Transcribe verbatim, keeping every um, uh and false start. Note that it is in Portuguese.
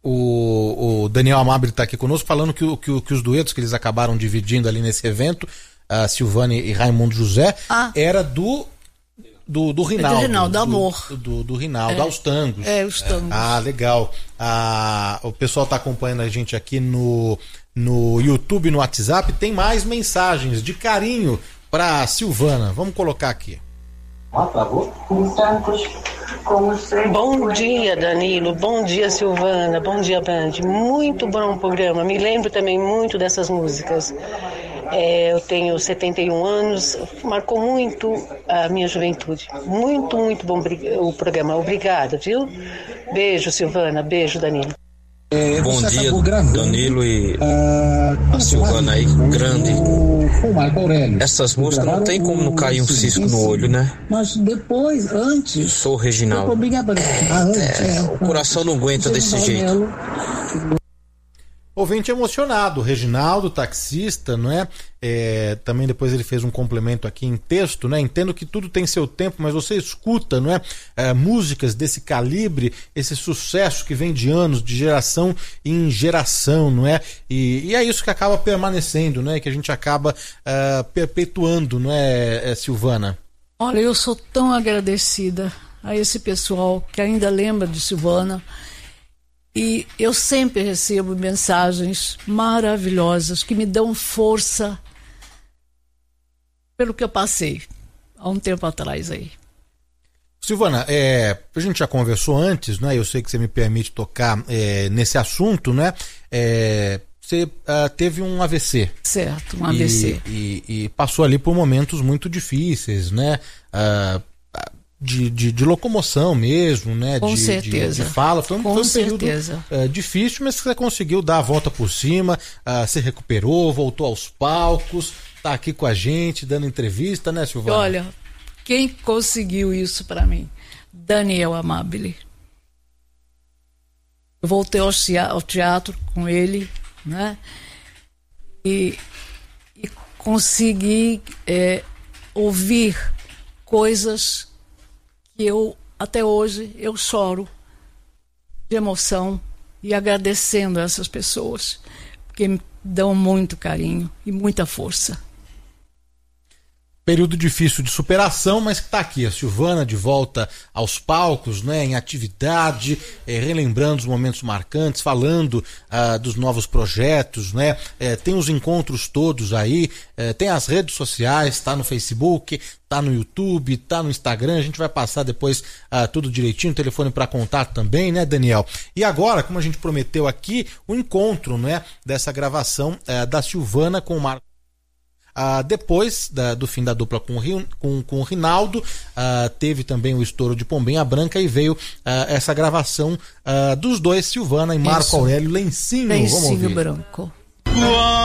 O, o Daniel Amabile está aqui conosco falando que, que, que os duetos que eles acabaram dividindo ali nesse evento, a Silvana e Raimundo José, ah. era do do, do Rinaldo. É do Rinaldo, do Amor. Do, do, do Rinaldo, é. aos tangos. É, os tangos. Ah, legal. Ah, o pessoal está acompanhando a gente aqui no, no YouTube, no WhatsApp. Tem mais mensagens de carinho para Silvana. Vamos colocar aqui. Ah, travou? Bom dia, Danilo. Bom dia, Silvana. Bom dia, Band. Muito bom programa. Me lembro também muito dessas músicas. É, eu tenho setenta e um anos. Marcou muito a minha juventude. Muito, muito bom o programa. Obrigada, viu? Beijo, Silvana. Beijo, Danilo. É, Bom dia, Danilo e uh, a Silvana aí, grande. Com o Marco Aurélio. Essas músicas não tem como não cair um cisco no olho, né? Mas depois, antes... Sou o Reginaldo. É, é, o coração não aguenta desse jeito. Ouvinte emocionado, Reginaldo, taxista, não é? é? Também depois ele fez um complemento aqui em texto, né? Entendo que tudo tem seu tempo, mas você escuta, não é? é músicas desse calibre, esse sucesso que vem de anos, de geração em geração, não é? E, e é isso que acaba permanecendo, não é? Que a gente acaba uh, perpetuando, não é, é, Silvana? Olha, eu sou tão agradecida a esse pessoal que ainda lembra de Silvana. E eu sempre recebo mensagens maravilhosas que me dão força pelo que eu passei há um tempo atrás aí. Silvana, é, a gente já conversou antes, né? Eu sei que você me permite tocar é, nesse assunto, né? É, você uh, teve um A V C. Certo, um A V C. E, e, e passou ali por momentos muito difíceis, né? Uh, De, de, de locomoção mesmo, né? Com de, certeza. De, de fala. Foi um, Com foi um período uh, difícil, mas você conseguiu dar a volta por cima, uh, se recuperou, voltou aos palcos, tá aqui com a gente, dando entrevista, né, Silvana? Olha, quem conseguiu isso para mim? Daniel Amabile. Eu voltei ao teatro, ao teatro com ele, né? E, e consegui é, ouvir coisas que eu, até hoje, eu choro de emoção e agradecendo a essas pessoas, porque me dão muito carinho e muita força. Período difícil de superação, mas que está aqui, a Silvana de volta aos palcos, né, em atividade, é, relembrando os momentos marcantes, falando ah, dos novos projetos, né, é, tem os encontros todos aí, é, tem as redes sociais, tá no Facebook, tá no YouTube, tá no Instagram, a gente vai passar depois ah, tudo direitinho, telefone para contato também, né, Daniel? E agora, como a gente prometeu aqui, o encontro, né, dessa gravação eh, da Silvana com o Marco. Uh, depois da, do fim da dupla com o, Rio, com, com o Rinaldo, uh, teve também o estouro de Pombinha Branca e veio uh, essa gravação uh, dos dois, Silvana e Marco Isso. Aurélio, Lencinho. Lencinho Branco.